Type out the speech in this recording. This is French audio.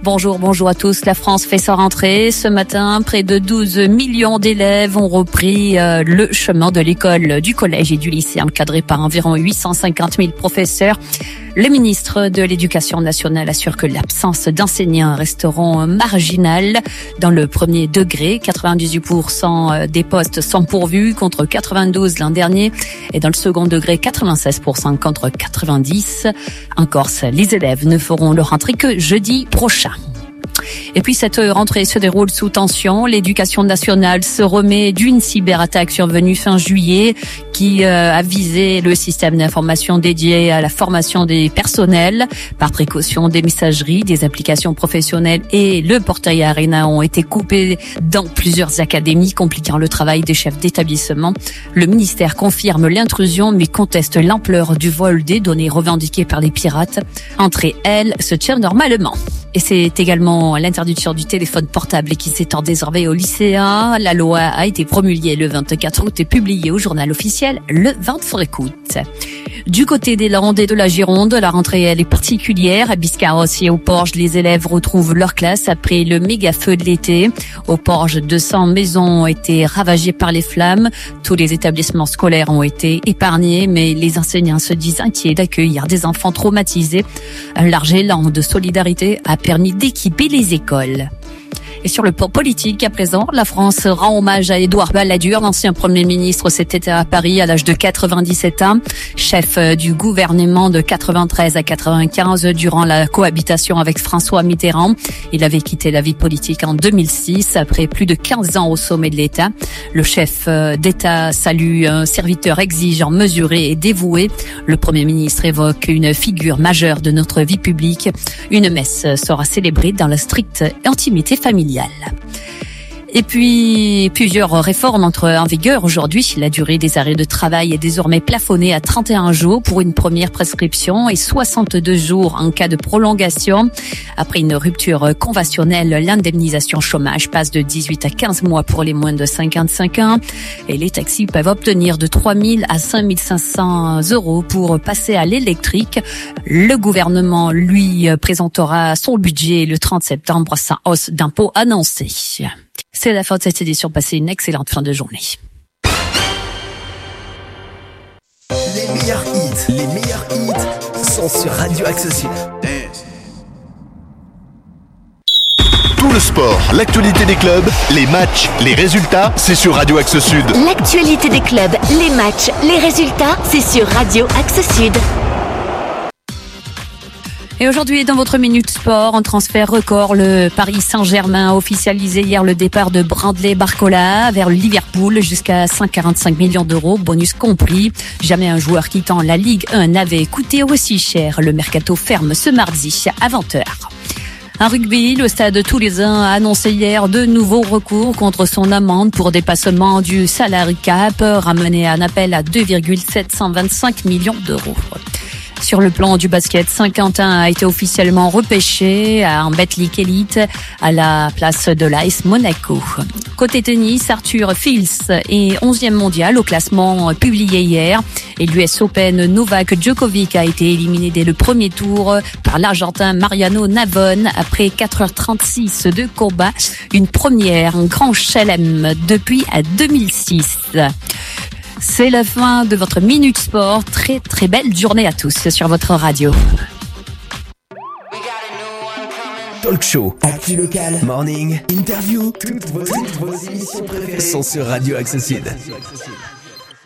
Bonjour à tous. La France fait sa rentrée. Ce matin, près de 12 millions d'élèves ont repris le chemin de l'école, du collège et du lycée, encadré par environ 850 000 professeurs. Le ministre de l'Éducation nationale assure que l'absence d'enseignants resteront marginales. Dans le premier degré, 98% des postes sont pourvus contre 92 l'an dernier. Et dans le second degré, 96% contre 90. En Corse, les élèves ne feront leur rentrée que jeudi prochain. Et puis cette rentrée se déroule sous tension. L'éducation nationale se remet d'une cyberattaque survenue fin juillet qui a visé le système d'information dédié à la formation des personnels. Par précaution, des messageries, des applications professionnelles et le portail Arena ont été coupés dans plusieurs académies, compliquant le travail des chefs d'établissement. Le ministère confirme l'intrusion mais conteste l'ampleur du vol des données revendiquées par les pirates. Entre elles se tient normalement. Et c'est également l'interdiction du téléphone portable qui s'étend désormais aux lycéens. La loi a été promulguée le 24 août et publiée au journal officiel le 25 août. Du côté des Landes et de la Gironde, la rentrée elle est particulière. À Biscarrosse et au Porge, les élèves retrouvent leur classe après le méga feu de l'été. Au Porge, 200 maisons ont été ravagées par les flammes. Tous les établissements scolaires ont été épargnés, mais les enseignants se disent inquiets d'accueillir des enfants traumatisés. Un large élan de solidarité a permis d'équiper les écoles. Et sur le plan politique, à présent, la France rend hommage à Édouard Balladur, l'ancien Premier ministre. C'était à Paris à l'âge de 97 ans, chef du gouvernement de 93 à 95 durant la cohabitation avec François Mitterrand. Il avait quitté la vie politique en 2006 après plus de 15 ans au sommet de l'État. Le chef d'État salue un serviteur exigeant, mesuré et dévoué. Le Premier ministre évoque une figure majeure de notre vie publique. Une messe sera célébrée dans la stricte intimité familiale. Et puis, plusieurs réformes entrent en vigueur aujourd'hui. La durée des arrêts de travail est désormais plafonnée à 31 jours pour une première prescription et 62 jours en cas de prolongation. Après une rupture conventionnelle, l'indemnisation chômage passe de 18 à 15 mois pour les moins de 55 ans. Et les taxis peuvent obtenir de 3 000 à 5 500 € pour passer à l'électrique. Le gouvernement, lui, présentera son budget le 30 septembre sans hausse d'impôts annoncée. C'est la fin de cette édition. Passez une excellente fin de journée. Les meilleurs hits sont sur Radio Axe Sud. Tout le sport, l'actualité des clubs, les matchs, les résultats, c'est sur Radio Axe Sud. L'actualité des clubs, les matchs, les résultats, c'est sur Radio Axe Sud. Et aujourd'hui, dans votre Minute Sport, en transfert record, le Paris Saint-Germain a officialisé hier le départ de Bradley Barcola vers le Liverpool jusqu'à 145 millions d'euros, bonus compris. Jamais un joueur quittant la Ligue 1 n'avait coûté aussi cher. Le mercato ferme ce mardi à 20h. En rugby, le Stade Toulousain a annoncé hier de nouveaux recours contre son amende pour dépassement du salary cap, ramené à un appel à 2,725 millions d'euros. Sur le plan du basket, Saint-Quentin a été officiellement repêché en Betclic Elite à la place de l'AS Monaco. Côté tennis, Arthur Fils est 11e mondial au classement publié hier. Et l'US Open, Novak Djokovic a été éliminé dès le premier tour par l'Argentin Mariano Navone après 4h36 de combat. Une première, un grand chelem depuis 2006. C'est la fin de votre Minute Sport. Très très belle journée à tous sur votre radio. Talk show, actu local, morning, interview, toutes vos émissions préférées sont sur Radio Axe Sud.